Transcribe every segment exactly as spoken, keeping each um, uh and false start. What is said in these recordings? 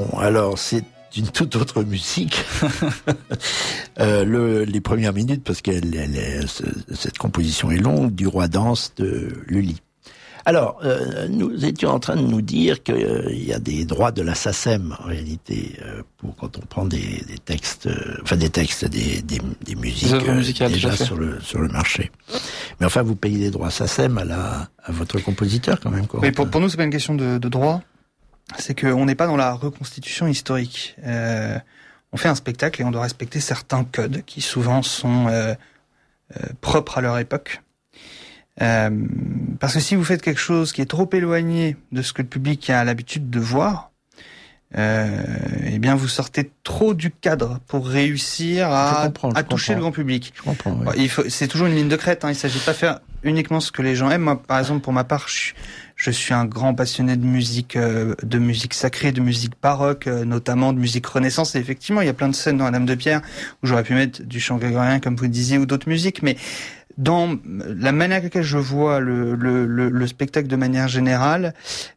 Bon, alors c'est une toute autre musique. euh, le, les premières minutes, parce que elle, elle est, cette composition est longue, du Roi Danse de Lully. Alors, euh, nous étions en train de nous dire qu'il euh, y a des droits de la SACEM, en réalité, euh, pour quand on prend des, des textes, euh, enfin des textes, des, des, des musiques euh, musicales, déjà sur le, sur le marché. Mais enfin, vous payez des droits SACEM à, la, à votre compositeur quand même. Mais pour, pour nous, c'est pas une question de, de droit, c'est qu'on n'est pas dans la reconstitution historique. Euh, on fait un spectacle et on doit respecter certains codes qui souvent sont euh, euh, propres à leur époque. Euh, parce que si vous faites quelque chose qui est trop éloigné de ce que le public a l'habitude de voir, euh, eh bien vous sortez trop du cadre pour réussir à, à toucher le grand public. Je comprends, oui. Il faut, c'est toujours une ligne de crête. Hein, il ne s'agit pas de faire uniquement ce que les gens aiment. Moi, par exemple, pour ma part, je, je suis un grand passionné de musique, euh, de musique sacrée, de musique baroque, euh, notamment de musique Renaissance. Et effectivement, il y a plein de scènes dans La Dame de Pierre où j'aurais pu mettre du chant grégorien, comme vous le disiez, ou d'autres musiques, mais dans la manière avec laquelle je vois le, le, le, le spectacle de manière générale,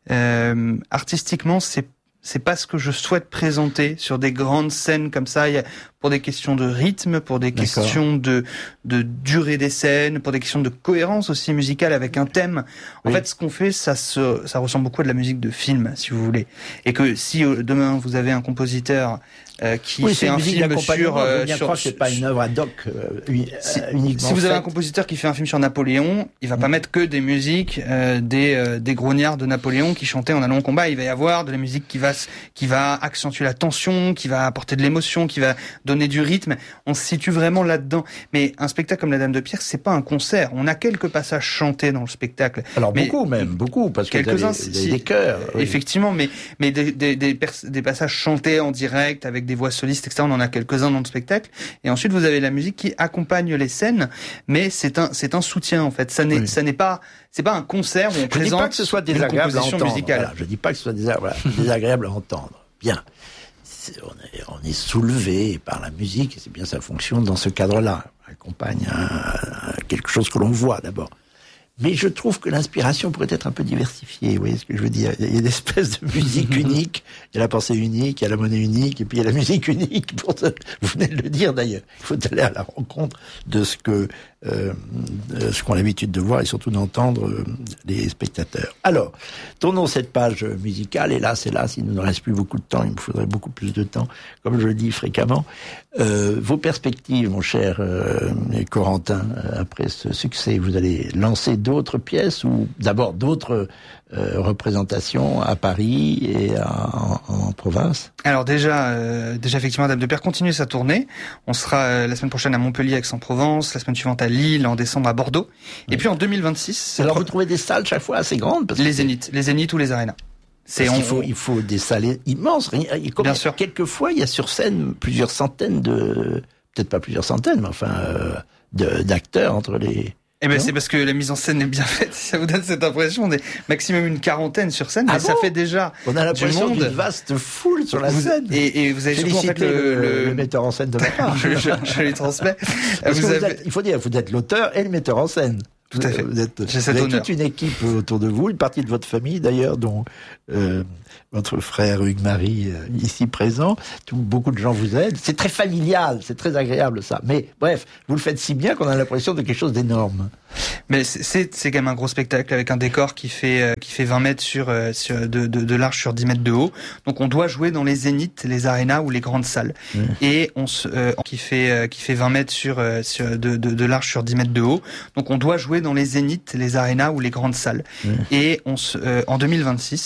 euh, artistiquement, c'est c'est pas ce que je souhaite présenter sur des grandes scènes comme ça. Il y a, pour des questions de rythme, pour des D'accord. questions de de durée des scènes, pour des questions de cohérence aussi musicale avec un thème. En oui. fait, ce qu'on fait, ça se ça ressemble beaucoup à de la musique de film, si vous voulez. Et que si euh, demain vous avez un compositeur Euh, qui oui, fait un film sur, euh, je sur, crois que c'est pas une œuvre ad hoc euh, si, uniquement. Si vous faite. avez un compositeur qui fait un film sur Napoléon, il va mmh. pas mettre que des musiques euh, des euh, des grognards de Napoléon qui chantaient en allant au combat. Il va y avoir de la musique qui va qui va accentuer la tension, qui va apporter de l'émotion, qui va donner du rythme. On se situe vraiment là-dedans. Mais un spectacle comme La Dame de Pierre, c'est pas un concert. On a quelques passages chantés dans le spectacle. Alors mais beaucoup même, beaucoup parce que quelques-uns, vous avez, vous avez des chœurs. Oui. Effectivement, mais mais des des des, pers- des passages chantés en direct avec des voix solistes, et cetera. On en a quelques-uns dans le spectacle. Et ensuite, vous avez la musique qui accompagne les scènes, mais c'est un, c'est un soutien, en fait. Ça n'est, oui. ça n'est pas, c'est pas un concert où on je présente dis pas que ce soit désagréable à entendre. Musicale. Voilà, je dis pas que ce soit désagréable, désagréable à entendre. Bien. C'est, on est, on est soulevé par la musique et c'est bien sa fonction dans ce cadre-là. Elle accompagne à, à quelque chose que l'on voit d'abord. Mais je trouve que l'inspiration pourrait être un peu diversifiée. Vous voyez ce que je veux dire? Il y a une espèce de musique unique. Il y a la pensée unique, il y a la monnaie unique, et puis il y a la musique unique. Pour ce... Vous venez de le dire d'ailleurs. Il faut aller à la rencontre de ce que, euh, de ce qu'ont l'habitude de voir et surtout d'entendre euh, les spectateurs. Alors, tournons cette page musicale. Hélas, hélas, il ne nous reste plus beaucoup de temps. Il me faudrait beaucoup plus de temps, comme je le dis fréquemment. Euh, vos perspectives, mon cher euh, Corentin, après ce succès, vous allez lancer d'autres pièces ou d'abord d'autres euh, représentations à Paris et à, en, en province? Alors déjà, euh, déjà effectivement, Dame de Pierre continue sa tournée. On sera euh, la semaine prochaine à Montpellier, Aix-en-Provence, la semaine suivante à Lille, en décembre à Bordeaux. Oui. Et puis en deux mille vingt-six... Alors pro... vous trouvez des salles chaque fois assez grandes parce Les que zéniths, les zéniths ou les arénas. C'est on... il faut il faut des salles immenses. Bien sûr. Quelquefois, il y a sur scène plusieurs centaines de, peut-être pas plusieurs centaines, mais enfin euh, de, d'acteurs entre les. Eh ben, c'est parce que la mise en scène est bien faite. Ça vous donne cette impression. On est maximum une quarantaine sur scène, mais ah ça bon fait déjà on a l'impression du monde. d'une vaste foule sur la vous, scène. Et, et vous avez surtout en fait le, le, le metteur en scène de ma part. je, je, je lui transmets. Vous vous avez... êtes, il faut dire, vous êtes l'auteur et le metteur en scène. Tout à fait. Vous êtes, J'ai vous cet avez honneur. toute une équipe autour de vous, une partie de votre famille d'ailleurs, dont euh, votre frère Hugues-Marie euh, ici présent. Tout, beaucoup de gens vous aident. C'est très familial, c'est très agréable ça. Mais bref, vous le faites si bien qu'on a l'impression de quelque chose d'énorme. Mais c'est c'est quand même un gros spectacle avec un décor qui fait euh, qui fait vingt mètres sur euh, sur de, de de large sur dix mètres de haut. Donc on doit jouer dans les zéniths, les arénas ou les grandes salles. Mmh. Et on se euh, qui fait euh, qui fait vingt mètres sur euh, sur de, de de large sur dix mètres de haut. Donc on doit jouer dans les zéniths, les arénas ou les grandes salles. Mmh. Et on se euh, en deux mille vingt-six